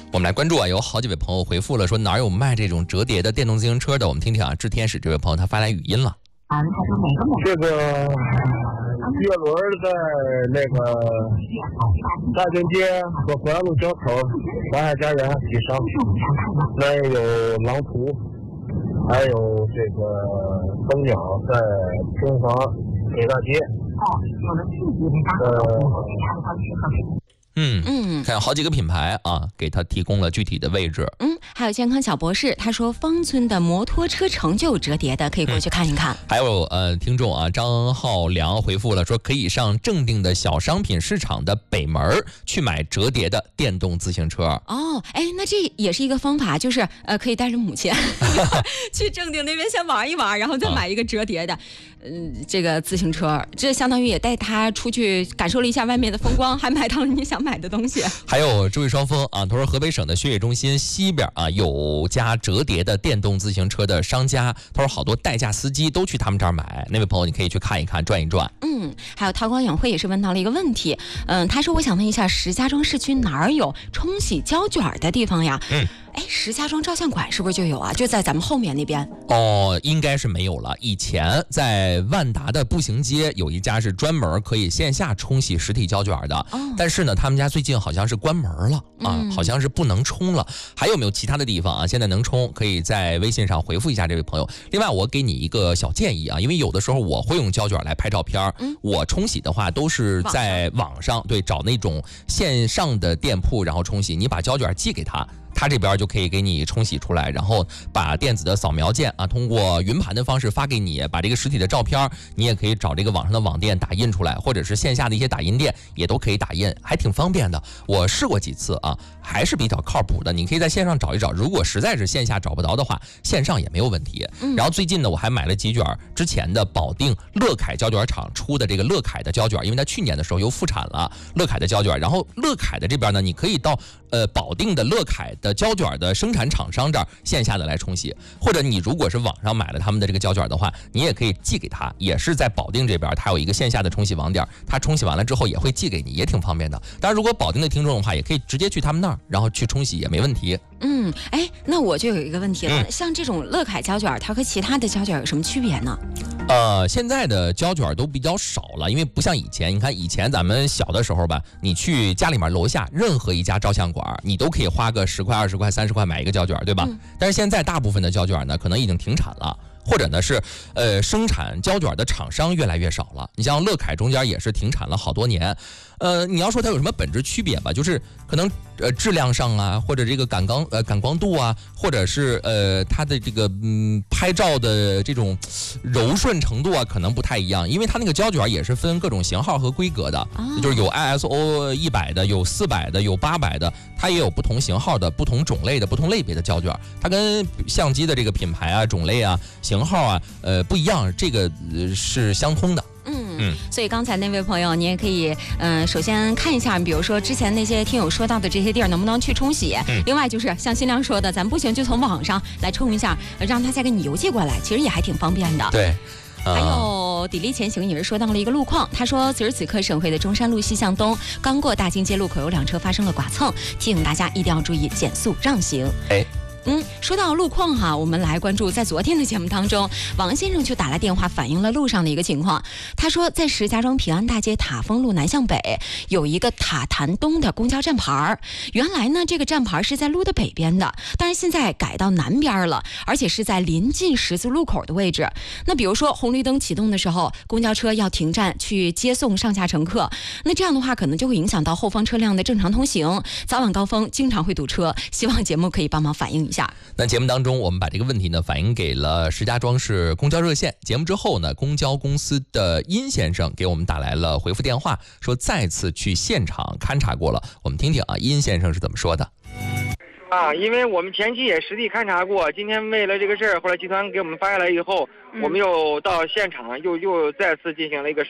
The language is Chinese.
我们来关注啊，有好几位朋友回复了，说哪有卖这种折叠的电动自行车的？我们听听啊，治天使这位朋友他发来语音了。 这个月轮在那个大经街和国安路交口淮海家园以上，那有狼图，还有这个蜂鸟在中华北大街。 看好几个品牌啊，给他提供了具体的位置。 还有健康小博士，他说芳村的摩托车城就有折叠的，可以过去看一看。 还有听众啊，张浩良回复了说，可以上正定的小商品市场的北门去买折叠的电动自行车。 哦，那这也是一个方法，就是可以带着母亲去正定那边先玩一玩，然后再买一个折叠的，这个自行车，这相当于也带他出去感受了一下外面的风光，还买到了你想买的东西。 还有这位双峰啊，他说河北省的血液中心西边啊有家折叠的电动自行车的商家，他说好多代驾司机都去他们这儿买。那位朋友你可以去看一看，转一转。 还有韬光养晦也是问到了一个问题，他说我想问一下，石家庄市区哪儿有冲洗胶卷的地方呀？石家庄照相馆是不是就有啊？就在咱们后面那边。 应该是没有了。以前在万达的步行街有一家是专门可以线下冲洗实体胶卷的，但是呢，他们家最近好像是关门了啊，好像是不能冲了。还有没有其他的地方啊？现在能冲，可以在微信上回复一下这位朋友。另外，我给你一个小建议啊，因为有的时候我会用胶卷来拍照片，我冲洗的话都是在网上对找那种线上的店铺，然后冲洗。你把胶卷寄给他这边就可以给你冲洗出来，然后把电子的扫描件啊，通过云盘的方式发给你，把这个实体的照片你也可以找这个网上的网店打印出来，或者是线下的一些打印店也都可以打印，还挺方便的。我试过几次啊，还是比较靠谱的。你可以在线上找一找，如果实在是线下找不着的话，线上也没有问题。然后最近呢，我还买了几卷之前的保定乐凯胶卷厂出的这个乐凯的胶卷，因为它去年的时候又复产了乐凯的胶卷。然后乐凯的这边呢，你可以到保定的乐凯的胶卷的生产厂商这儿线下的来冲洗，或者你如果是网上买了他们的这个胶卷的话，你也可以寄给他，也是在保定这边，他有一个线下的冲洗网点，他冲洗完了之后也会寄给你，也挺方便的。当然，如果保定的听众的话，也可以直接去他们那儿，然后去冲洗也没问题。 那我就有一个问题了，像这种乐凯胶卷，它和其他的胶卷有什么区别呢？ 现在的胶卷都比较少了，因为不像以前。你看以前咱们小的时候吧，你去家里面楼下任何一家照相馆，你都可以花个10块、20块、30块买一个胶卷，对吧？但是现在大部分的胶卷呢，可能已经停产了。或者呢是生产胶卷的厂商越来越少了。你像乐凯中间也是停产了好多年。你要说它有什么本质区别吧，就是可能质量上啊，或者这个感光度啊，或者是它的这个拍照的这种柔顺程度啊，可能不太一样。因为它那个胶卷也是分各种型号和规格的，就是有 ISO 100的，有400的，有800的，它也有不同型号的、不同种类的、不同类别的胶卷。它跟相机的这个品牌啊、种类啊、型号啊，不一样，这个是相通的。 所以刚才那位朋友，你也可以首先看一下，比如说之前那些听友说到的这些地儿能不能去冲洗。另外就是像新亮说的，咱不行就从网上来冲一下，让他再给你邮寄过来，其实也还挺方便的。 对。 还有砥砺前行也是说到了一个路况，他说此时此刻省会的中山路西向东刚过大经街路口有2车发生了剐蹭，提醒大家一定要注意减速让行。说到路况哈，我们来关注在昨天的节目当中，王先生就打来电话反映了路上的一个情况。他说在石家庄平安大街塔峰路南向北有一个塔坛东的公交站牌，原来呢这个站牌是在路的北边的，但是现在改到南边了，而且是在临近十字路口的位置。那比如说红绿灯启动的时候，公交车要停站去接送上下乘客，那这样的话可能就会影响到后方车辆的正常通行，早晚高峰经常会堵车，希望节目可以帮忙反映一下。 那节目当中我们把这个问题呢反映给了石家庄市公交热线，节目之后呢，公交公司的殷先生给我们打来了回复电话，说再次去现场勘察过了。我们听听啊，殷先生是怎么说的。 因为我们前期也实地勘察过，今天为了这个事儿，后来集团给我们发下来以后，我们又到现场又再次进行了一个